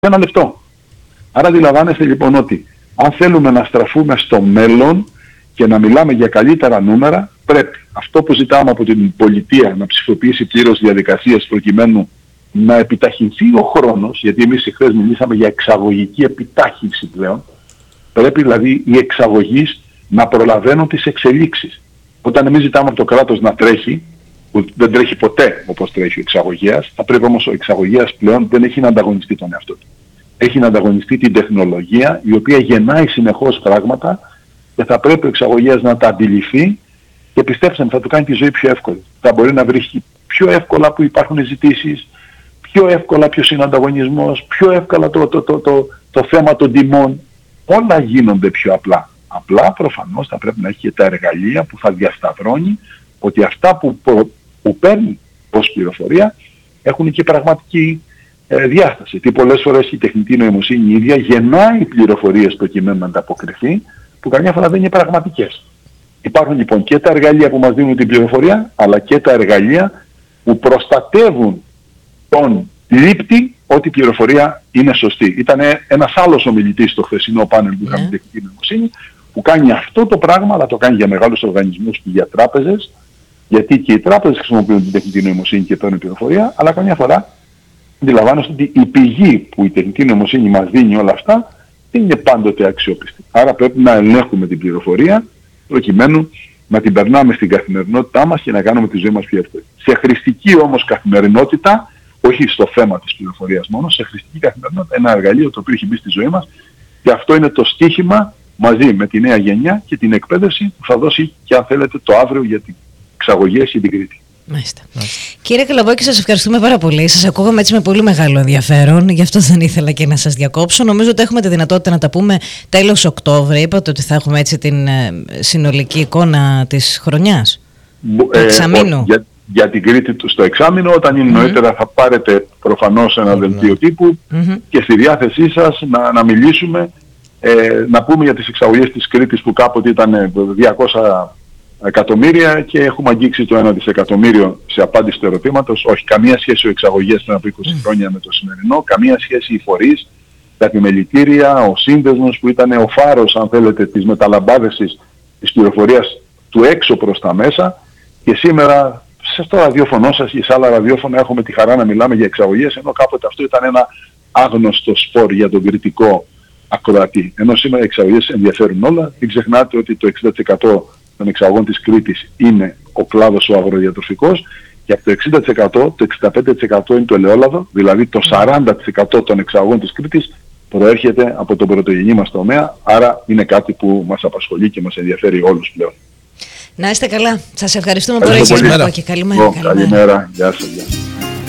ένα λεπτό. Άρα αντιλαμβάνεστε λοιπόν ότι αν θέλουμε να στραφούμε στο μέλλον και να μιλάμε για καλύτερα νούμερα, πρέπει αυτό που ζητάμε από την πολιτεία να ψηφοποιήσει πλήρως διαδικασίες προκειμένου να επιταχυνθεί ο χρόνος, γιατί εμείς χθες μιλήσαμε για εξαγωγική επιτάχυνση πλέον, πρέπει δηλαδή οι εξαγωγείς να προλαβαίνουν τις εξελίξεις. Όταν εμείς ζητάμε από το κράτος να τρέχει, που δεν τρέχει ποτέ όπως τρέχει ο εξαγωγέας, θα πρέπει όμως ο εξαγωγέας πλέον δεν έχει να ανταγωνιστεί τον εαυτό του. Έχει να ανταγωνιστεί την τεχνολογία, η οποία γεννάει συνεχώς πράγματα και θα πρέπει ο εξαγωγέας να τα αντιληφθεί και πιστέψτε με, θα του κάνει τη ζωή πιο εύκολη. Θα μπορεί να βρει πιο εύκολα που υπάρχουν ζητήσεις, πιο εύκολα ποιος είναι ο ανταγωνισμός, πιο εύκολα το θέμα των τιμών. Όλα γίνονται πιο απλά. Απλά προφανώς θα πρέπει να έχει και τα εργαλεία που θα διασταυρώνει ότι αυτά που παίρνει ως πληροφορία έχουν και πραγματική διάσταση. Τι πολλές φορές η τεχνητή νοημοσύνη ίδια γεννάει πληροφορίες προκειμένου να ανταποκριθεί, που καμιά φορά δεν είναι πραγματικές. Υπάρχουν λοιπόν και τα εργαλεία που μας δίνουν την πληροφορία, αλλά και τα εργαλεία που προστατεύουν τον λήπτη ότι η πληροφορία είναι σωστή. Ήταν ένας άλλος ομιλητής στο χθεσινό πάνελ που είχαμε τεχνητή νοημοσύνη, που κάνει αυτό το πράγμα, αλλά το κάνει για μεγάλους οργανισμούς και για τράπεζες, γιατί και οι τράπεζες χρησιμοποιούν την τεχνητή νοημοσύνη και παίρνουν πληροφορία, αλλά καμιά φορά αντιλαμβάνεστε ότι η πηγή που η τεχνητή νοημοσύνη μας δίνει όλα αυτά δεν είναι πάντοτε αξιόπιστη. Άρα πρέπει να ελέγχουμε την πληροφορία προκειμένου να την περνάμε στην καθημερινότητά μας και να κάνουμε τη ζωή μας πιο εύκολη. Σε χρηστική όμως καθημερινότητα, όχι στο θέμα της πληροφορίας μόνο, σε χρηστική καθημερινότητα, ένα εργαλείο το οποίο έχει μπει στη ζωή μας και αυτό είναι το στίχημα μαζί με τη νέα γενιά και την εκπαίδευση που θα δώσει και αν θέλετε το αύριο για την εξαγωγές και την Κρήτη. Μάλιστα. Κύριε Καλαβόκη, σας ευχαριστούμε πάρα πολύ. Σας ακούγαμε έτσι με πολύ μεγάλο ενδιαφέρον, γι' αυτό δεν ήθελα και να σας διακόψω. Νομίζω ότι έχουμε τη δυνατότητα να τα πούμε τέλος Οκτώβρη. Είπατε ότι θα έχουμε έτσι την συνολική εικόνα της χρονιάς, του εξαμήνου. Για την Κρήτη στο εξάμηνο, όταν είναι νωρίτερα θα πάρετε προφανώς ένα δελτίο τύπου και στη διάθεσή σας να μιλήσουμε, να πούμε για τις εξαγωγές της Κρήτης που κάποτε ήταν 200 εκατομμύρια και έχουμε αγγίξει το 1 δισεκατομμύριο σε απάντηση του ερωτήματος. Όχι, καμία σχέση ο εξαγωγές πριν από 20 χρόνια με το σημερινό, καμία σχέση οι φορείς, τα επιμελητήρια, ο σύνδεσμος που ήταν ο φάρος, αν θέλετε, της μεταλαμπάδεσης της πληροφορίας του έξω προς τα μέσα και σήμερα στο ραδιόφωνο σας ή σε άλλα ραδιόφωνα έχουμε τη χαρά να μιλάμε για εξαγωγές, ενώ κάποτε αυτό ήταν ένα άγνωστο σπορ για τον κριτικό ακροατή. Ενώ σήμερα οι εξαγωγές ενδιαφέρουν όλα. Μην ξεχνάτε ότι το 60% των εξαγωγών της Κρήτης είναι ο κλάδος ο αγροδιατροφικός και από το 60% το 65% είναι το ελαιόλαδο, δηλαδή το 40% των εξαγωγών της Κρήτης προέρχεται από τον πρωτογενή μας τομέα, άρα είναι κάτι που μας απασχολεί και μας ενδιαφέρει όλους πλέον. Να είστε καλά. Σας ευχαριστούμε πολύ. Καλημέρα. Γεια σας. Γεια σας.